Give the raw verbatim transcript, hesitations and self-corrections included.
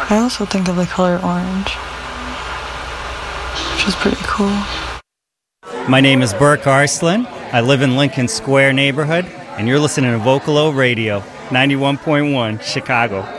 I also think of the color orange, which is pretty cool. My name is Burke Arslan. I live in Lincoln Square neighborhood, and you're listening to Vocalo Radio, ninety-one point one, Chicago.